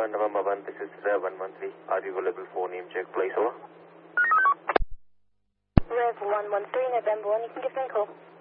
November 1, this is 113. Are you available for name check, please? Over. Rev 113, November 1, you can give me a call.